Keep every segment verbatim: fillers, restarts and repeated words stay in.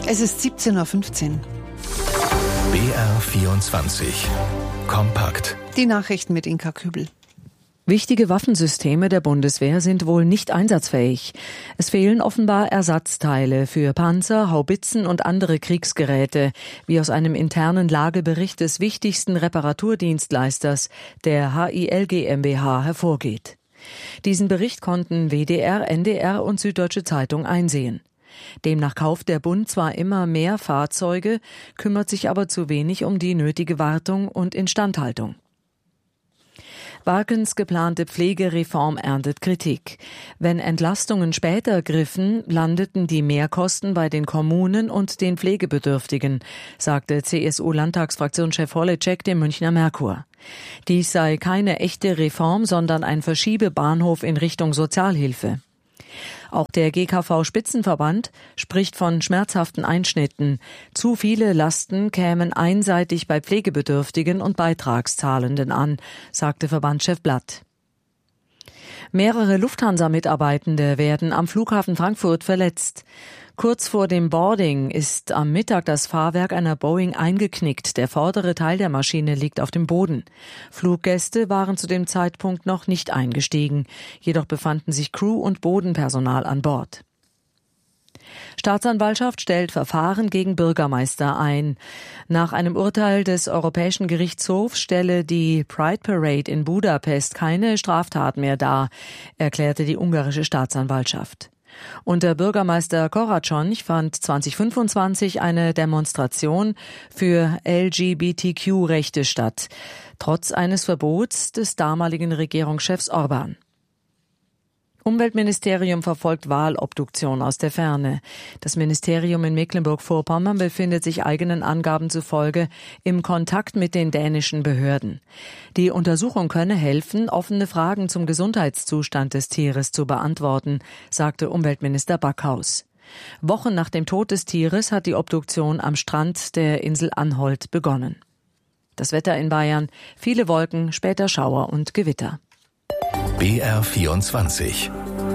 Es ist siebzehn Uhr fünfzehn. B R vierundzwanzig. Kompakt. Die Nachrichten mit Inka Kübel. Wichtige Waffensysteme der Bundeswehr sind wohl nicht einsatzfähig. Es fehlen offenbar Ersatzteile für Panzer, Haubitzen und andere Kriegsgeräte, wie aus einem internen Lagebericht des wichtigsten Reparaturdienstleisters, der H I L GmbH, hervorgeht. Diesen Bericht konnten W D R, N D R und Süddeutsche Zeitung einsehen. Demnach kauft der Bund zwar immer mehr Fahrzeuge, kümmert sich aber zu wenig um die nötige Wartung und Instandhaltung. Barkens geplante Pflegereform erntet Kritik. Wenn Entlastungen später griffen, landeten die Mehrkosten bei den Kommunen und den Pflegebedürftigen, sagte C S U-Landtagsfraktionschef Holitschek dem Münchner Merkur. Dies sei keine echte Reform, sondern ein Verschiebebahnhof in Richtung Sozialhilfe. Auch der G K V-Spitzenverband spricht von schmerzhaften Einschnitten. Zu viele Lasten kämen einseitig bei Pflegebedürftigen und Beitragszahlenden an, sagte Verbandschef Blatt. Mehrere Lufthansa-Mitarbeitende werden am Flughafen Frankfurt verletzt. Kurz vor dem Boarding ist am Mittag das Fahrwerk einer Boeing eingeknickt. Der vordere Teil der Maschine liegt auf dem Boden. Fluggäste waren zu dem Zeitpunkt noch nicht eingestiegen. Jedoch befanden sich Crew und Bodenpersonal an Bord. Staatsanwaltschaft stellt Verfahren gegen Bürgermeister ein. Nach einem Urteil des Europäischen Gerichtshofs stelle die Pride Parade in Budapest keine Straftat mehr dar, erklärte die ungarische Staatsanwaltschaft. Unter Bürgermeister Koracsony fand zweitausendfünfundzwanzig eine Demonstration für L G B T Q-Rechte statt, trotz eines Verbots des damaligen Regierungschefs Orban. Umweltministerium verfolgt Walobduktion aus der Ferne. Das Ministerium in Mecklenburg-Vorpommern befindet sich eigenen Angaben zufolge im Kontakt mit den dänischen Behörden. Die Untersuchung könne helfen, offene Fragen zum Gesundheitszustand des Tieres zu beantworten, sagte Umweltminister Backhaus. Wochen nach dem Tod des Tieres hat die Obduktion am Strand der Insel Anholt begonnen. Das Wetter in Bayern: viele Wolken, später Schauer und Gewitter. B R vierundzwanzig.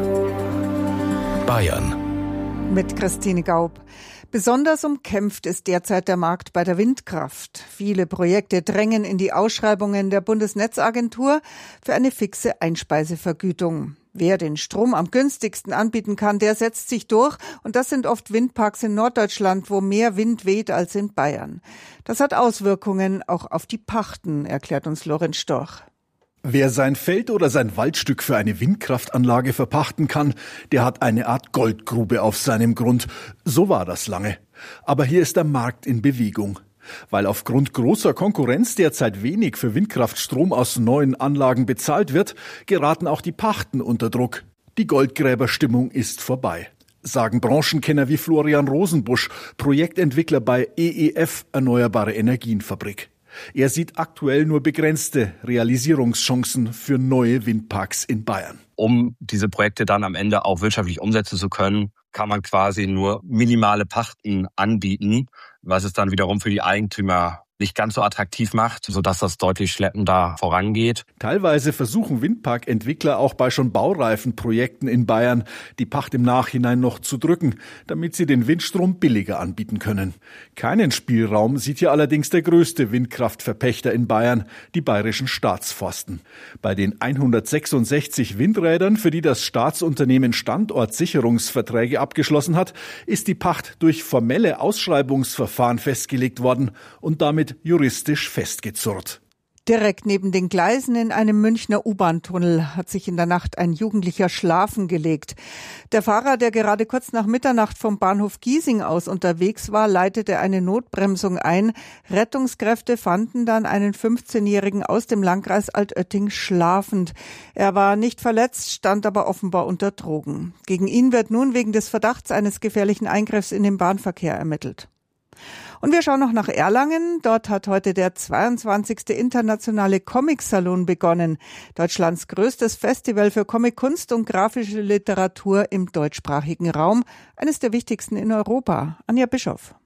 Bayern. Mit Christine Gaub. Besonders umkämpft ist derzeit der Markt bei der Windkraft. Viele Projekte drängen in die Ausschreibungen der Bundesnetzagentur für eine fixe Einspeisevergütung. Wer den Strom am günstigsten anbieten kann, der setzt sich durch. Und das sind oft Windparks in Norddeutschland, wo mehr Wind weht als in Bayern. Das hat Auswirkungen auch auf die Pachten, erklärt uns Lorenz Storch. Wer sein Feld oder sein Waldstück für eine Windkraftanlage verpachten kann, der hat eine Art Goldgrube auf seinem Grund. So war das lange. Aber hier ist der Markt in Bewegung. Weil aufgrund großer Konkurrenz derzeit wenig für Windkraftstrom aus neuen Anlagen bezahlt wird, geraten auch die Pachten unter Druck. Die Goldgräberstimmung ist vorbei, sagen Branchenkenner wie Florian Rosenbusch, Projektentwickler bei E E F Erneuerbare Energienfabrik. Er sieht aktuell nur begrenzte Realisierungschancen für neue Windparks in Bayern. Um diese Projekte dann am Ende auch wirtschaftlich umsetzen zu können, kann man quasi nur minimale Pachten anbieten, was es dann wiederum für die Eigentümer nicht ganz so attraktiv macht, sodass das deutlich schleppender vorangeht. Teilweise versuchen Windparkentwickler auch bei schon baureifen Projekten in Bayern, die Pacht im Nachhinein noch zu drücken, damit sie den Windstrom billiger anbieten können. Keinen Spielraum sieht hier allerdings der größte Windkraftverpächter in Bayern, die Bayerischen Staatsforsten. Bei den hundertsechsundsechzig Windrädern, für die das Staatsunternehmen Standortsicherungsverträge abgeschlossen hat, ist die Pacht durch formelle Ausschreibungsverfahren festgelegt worden und damit juristisch festgezurrt. Direkt neben den Gleisen in einem Münchner U-Bahn-Tunnel hat sich in der Nacht ein Jugendlicher schlafen gelegt. Der Fahrer, der gerade kurz nach Mitternacht vom Bahnhof Giesing aus unterwegs war, leitete eine Notbremsung ein. Rettungskräfte fanden dann einen fünfzehnjährigen aus dem Landkreis Altötting schlafend. Er war nicht verletzt, stand aber offenbar unter Drogen. Gegen ihn wird nun wegen des Verdachts eines gefährlichen Eingriffs in den Bahnverkehr ermittelt. Und wir schauen noch nach Erlangen. Dort hat heute der zweiundzwanzigste internationale Comic-Salon begonnen. Deutschlands größtes Festival für Comic-Kunst und grafische Literatur im deutschsprachigen Raum. Eines der wichtigsten in Europa. Anja Bischoff.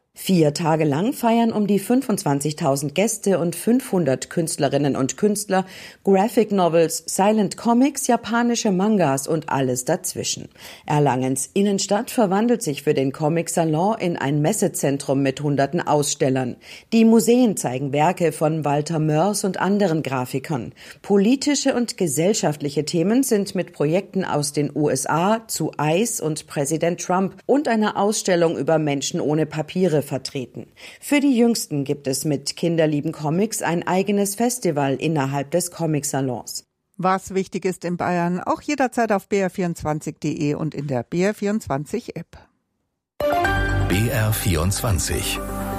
Vier Tage lang feiern um die fünfundzwanzigtausend Gäste und fünfhundert Künstlerinnen und Künstler Graphic Novels, Silent Comics, japanische Mangas und alles dazwischen. Erlangens Innenstadt verwandelt sich für den Comic-Salon in ein Messezentrum mit hunderten Ausstellern. Die Museen zeigen Werke von Walter Moers und anderen Grafikern. Politische und gesellschaftliche Themen sind mit Projekten aus den U S A zu ICE und Präsident Trump und einer Ausstellung über Menschen ohne Papiere vertreten. Für die Jüngsten gibt es mit Kinderlieben Comics ein eigenes Festival innerhalb des Comic-Salons. Was wichtig ist in Bayern, auch jederzeit auf b r vierundzwanzig punkt d e und in der B R vierundzwanzig App. B R vierundzwanzig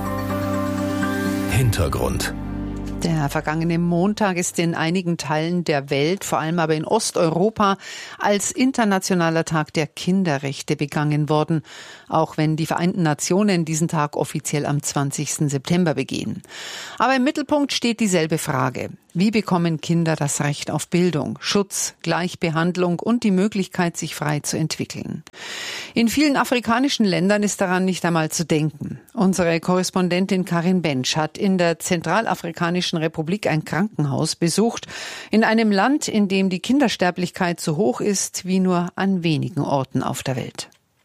Hintergrund. Der vergangene Montag ist in einigen Teilen der Welt, vor allem aber in Osteuropa, als internationaler Tag der Kinderrechte begangen worden, auch wenn die Vereinten Nationen diesen Tag offiziell am zwanzigsten September begehen. Aber im Mittelpunkt steht dieselbe Frage. Wie bekommen Kinder das Recht auf Bildung, Schutz, Gleichbehandlung und die Möglichkeit, sich frei zu entwickeln? In vielen afrikanischen Ländern ist daran nicht einmal zu denken. Unsere Korrespondentin Karin Bensch hat in der Zentralafrikanischen Republik ein Krankenhaus besucht, in einem Land, in dem die Kindersterblichkeit so hoch ist wie nur an wenigen Orten auf der Welt.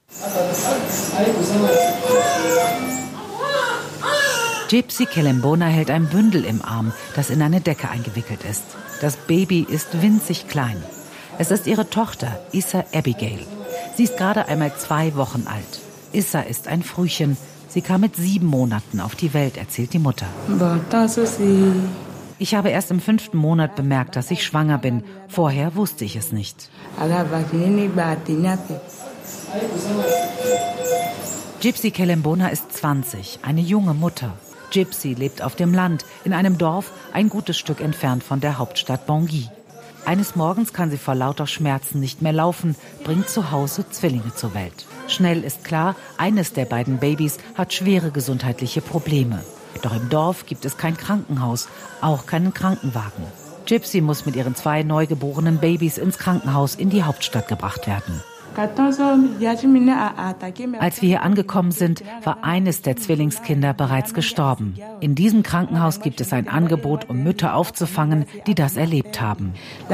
Gypsy Kelembona hält ein Bündel im Arm, das in eine Decke eingewickelt ist. Das Baby ist winzig klein. Es ist ihre Tochter, Issa Abigail. Sie ist gerade einmal zwei Wochen alt. Issa ist ein Frühchen. Sie kam mit sieben Monaten auf die Welt, erzählt die Mutter. Ich habe erst im fünften Monat bemerkt, dass ich schwanger bin. Vorher wusste ich es nicht. Gypsy Kelembona ist zwanzig, eine junge Mutter. Gypsy lebt auf dem Land, in einem Dorf, ein gutes Stück entfernt von der Hauptstadt Bangui. Eines Morgens kann sie vor lauter Schmerzen nicht mehr laufen, bringt zu Hause Zwillinge zur Welt. Schnell ist klar, eines der beiden Babys hat schwere gesundheitliche Probleme. Doch im Dorf gibt es kein Krankenhaus, auch keinen Krankenwagen. Gypsy muss mit ihren zwei neugeborenen Babys ins Krankenhaus in die Hauptstadt gebracht werden. Als wir hier angekommen sind, war eines der Zwillingskinder bereits gestorben. In diesem Krankenhaus gibt es ein Angebot, um Mütter aufzufangen, die das erlebt haben.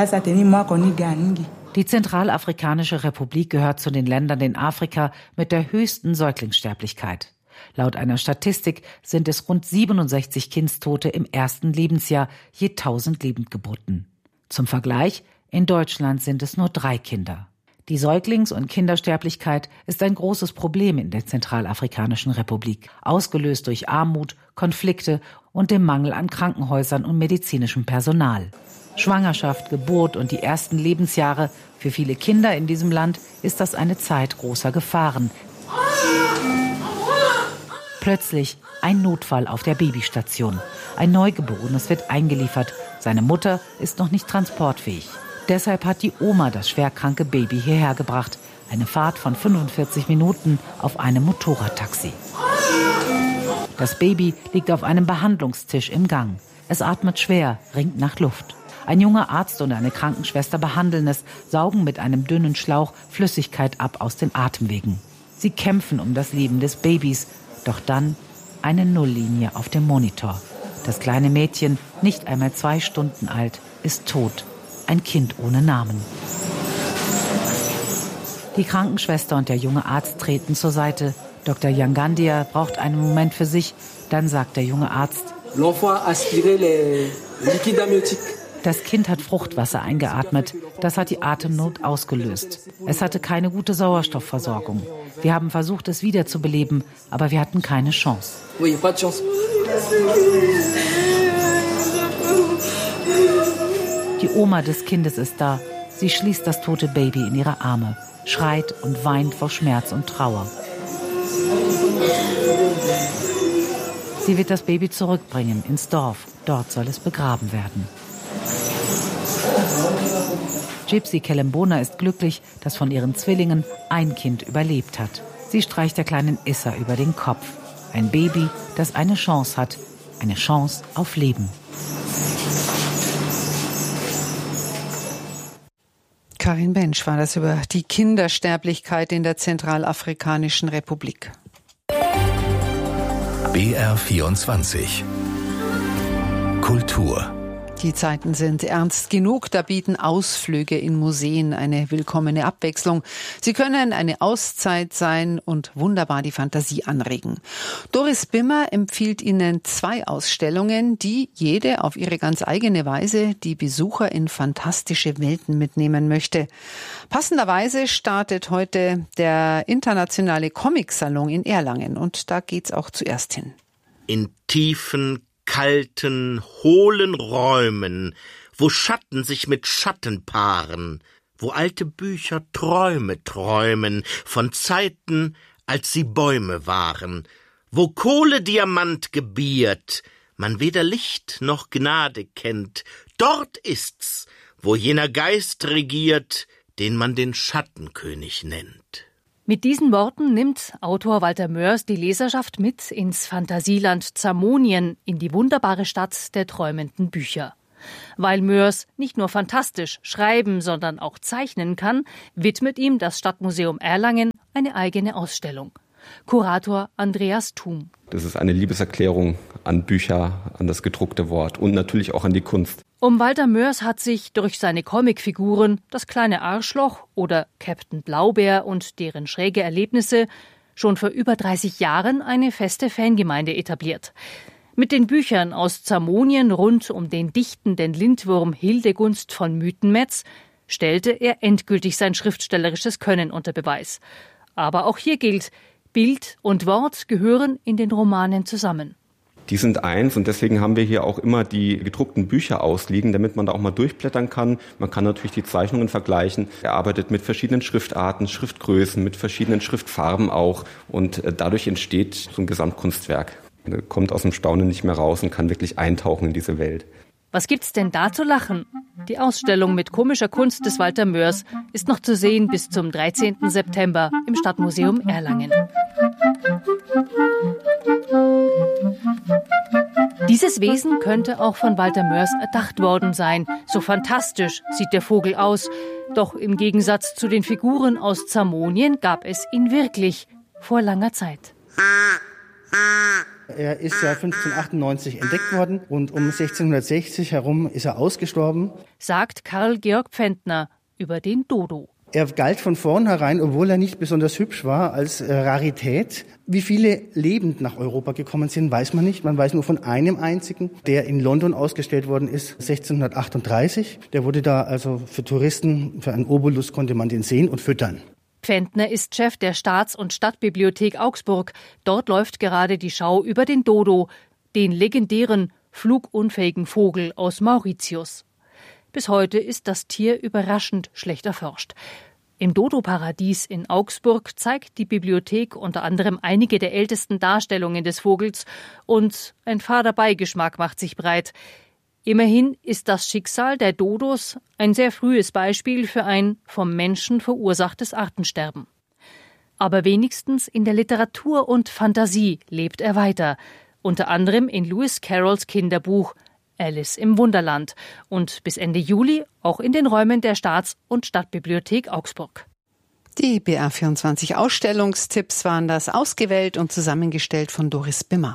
Die Zentralafrikanische Republik gehört zu den Ländern in Afrika mit der höchsten Säuglingssterblichkeit. Laut einer Statistik sind es rund siebenundsechzig Kindstote im ersten Lebensjahr je tausend Lebendgeburten. Zum Vergleich, in Deutschland sind es nur drei Kinder. Die Säuglings- und Kindersterblichkeit ist ein großes Problem in der Zentralafrikanischen Republik, ausgelöst durch Armut, Konflikte und den Mangel an Krankenhäusern und medizinischem Personal. Schwangerschaft, Geburt und die ersten Lebensjahre, für viele Kinder in diesem Land ist das eine Zeit großer Gefahren. Plötzlich ein Notfall auf der Babystation. Ein Neugeborenes wird eingeliefert. Seine Mutter ist noch nicht transportfähig. Deshalb hat die Oma das schwerkranke Baby hierher gebracht. Eine Fahrt von fünfundvierzig Minuten auf einem Motorradtaxi. Das Baby liegt auf einem Behandlungstisch im Gang. Es atmet schwer, ringt nach Luft. Ein junger Arzt und eine Krankenschwester behandeln es, saugen mit einem dünnen Schlauch Flüssigkeit ab aus den Atemwegen. Sie kämpfen um das Leben des Babys. Doch dann eine Nulllinie auf dem Monitor. Das kleine Mädchen, nicht einmal zwei Stunden alt, ist tot. Ein Kind ohne Namen. Die Krankenschwester und der junge Arzt treten zur Seite. Doktor Yangandia braucht einen Moment für sich. Dann sagt der junge Arzt: Das Kind hat Fruchtwasser eingeatmet. Das hat die Atemnot ausgelöst. Es hatte keine gute Sauerstoffversorgung. Wir haben versucht, es wiederzubeleben, aber wir hatten keine Chance. Die Oma des Kindes ist da. Sie schließt das tote Baby in ihre Arme, schreit und weint vor Schmerz und Trauer. Sie wird das Baby zurückbringen ins Dorf. Dort soll es begraben werden. Gypsy Kelembona ist glücklich, dass von ihren Zwillingen ein Kind überlebt hat. Sie streicht der kleinen Issa über den Kopf. Ein Baby, das eine Chance hat. Eine Chance auf Leben. Karin Bensch war das über die Kindersterblichkeit in der Zentralafrikanischen Republik. B R vierundzwanzig. Kultur. Die Zeiten sind ernst genug, da bieten Ausflüge in Museen eine willkommene Abwechslung. Sie können eine Auszeit sein und wunderbar die Fantasie anregen. Doris Bimmer empfiehlt Ihnen zwei Ausstellungen, die jede auf ihre ganz eigene Weise die Besucher in fantastische Welten mitnehmen möchte. Passenderweise startet heute der internationale Comic-Salon in Erlangen und da geht's auch zuerst hin. In tiefen, kalten, hohlen Räumen, wo Schatten sich mit Schatten paaren, wo alte Bücher Träume träumen von Zeiten, als sie Bäume waren, wo Kohle Diamant gebiert, man weder Licht noch Gnade kennt, dort ist's, wo jener Geist regiert, den man den Schattenkönig nennt. Mit diesen Worten nimmt Autor Walter Moers die Leserschaft mit ins Fantasieland Zamonien, in die wunderbare Stadt der träumenden Bücher. Weil Moers nicht nur fantastisch schreiben, sondern auch zeichnen kann, widmet ihm das Stadtmuseum Erlangen eine eigene Ausstellung. Kurator Andreas Thum. Das ist eine Liebeserklärung an Bücher, an das gedruckte Wort und natürlich auch an die Kunst. Um Walter Moers hat sich durch seine Comicfiguren Das kleine Arschloch oder Captain Blaubeer und deren schräge Erlebnisse schon vor über dreißig Jahren eine feste Fangemeinde etabliert. Mit den Büchern aus Zamonien rund um den dichtenden Lindwurm Hildegunst von Mythenmetz stellte er endgültig sein schriftstellerisches Können unter Beweis. Aber auch hier gilt, Bild und Wort gehören in den Romanen zusammen. Die sind eins und deswegen haben wir hier auch immer die gedruckten Bücher ausliegen, damit man da auch mal durchblättern kann. Man kann natürlich die Zeichnungen vergleichen. Er arbeitet mit verschiedenen Schriftarten, Schriftgrößen, mit verschiedenen Schriftfarben auch und dadurch entsteht so ein Gesamtkunstwerk. Er kommt aus dem Staunen nicht mehr raus und kann wirklich eintauchen in diese Welt. Was gibt's denn da zu lachen? Die Ausstellung mit komischer Kunst des Walter Moers ist noch zu sehen bis zum dreizehnten September im Stadtmuseum Erlangen. Dieses Wesen könnte auch von Walter Moers erdacht worden sein. So fantastisch sieht der Vogel aus. Doch im Gegensatz zu den Figuren aus Zamonien gab es ihn wirklich vor langer Zeit. Er ist ja fünfzehnhundertachtundneunzig entdeckt worden und um sechzehnhundertsechzig herum ist er ausgestorben. Sagt Karl Georg Pfändner über den Dodo. Er galt von vornherein, obwohl er nicht besonders hübsch war, als äh, Rarität. Wie viele lebend nach Europa gekommen sind, weiß man nicht. Man weiß nur von einem einzigen, der in London ausgestellt worden ist, sechzehnhundertachtunddreißig. Der wurde da also für Touristen, für einen Obolus konnte man den sehen und füttern. Pfändner ist Chef der Staats- und Stadtbibliothek Augsburg. Dort läuft gerade die Schau über den Dodo, den legendären, flugunfähigen Vogel aus Mauritius. Bis heute ist das Tier überraschend schlecht erforscht. Im Dodo-Paradies in Augsburg zeigt die Bibliothek unter anderem einige der ältesten Darstellungen des Vogels und ein fader Beigeschmack macht sich breit. Immerhin ist das Schicksal der Dodos ein sehr frühes Beispiel für ein vom Menschen verursachtes Artensterben. Aber wenigstens in der Literatur und Fantasie lebt er weiter, unter anderem in Lewis Carrolls Kinderbuch Alice im Wunderland und bis Ende Juli auch in den Räumen der Staats- und Stadtbibliothek Augsburg. Die B R vierundzwanzig Ausstellungstipps waren das, ausgewählt und zusammengestellt von Doris Bimmer.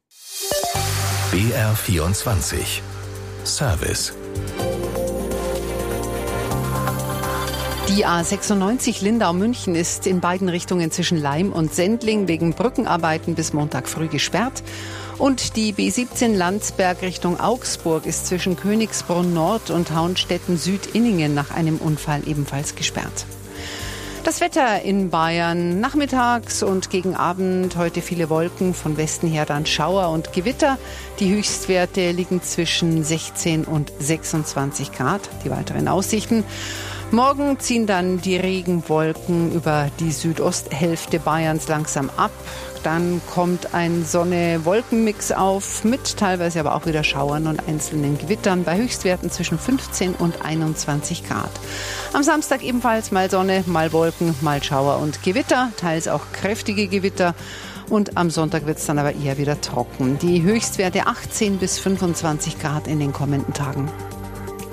B R vierundzwanzig Service. Die A sechsundneunzig Lindau-München ist in beiden Richtungen zwischen Laim und Sendling wegen Brückenarbeiten bis Montag früh gesperrt. Und die B siebzehn Landsberg Richtung Augsburg ist zwischen Königsbrunn Nord und Hauenstetten Süd-Inningen nach einem Unfall ebenfalls gesperrt. Das Wetter in Bayern nachmittags und gegen Abend heute viele Wolken, von Westen her dann Schauer und Gewitter. Die Höchstwerte liegen zwischen sechzehn und sechsundzwanzig Grad. Die weiteren Aussichten. Morgen ziehen dann die Regenwolken über die Südosthälfte Bayerns langsam ab. Dann kommt ein Sonne-Wolken-Mix auf, mit teilweise aber auch wieder Schauern und einzelnen Gewittern bei Höchstwerten zwischen fünfzehn und einundzwanzig Grad. Am Samstag ebenfalls mal Sonne, mal Wolken, mal Schauer und Gewitter, teils auch kräftige Gewitter. Und am Sonntag wird es dann aber eher wieder trocken. Die Höchstwerte achtzehn bis fünfundzwanzig Grad in den kommenden Tagen.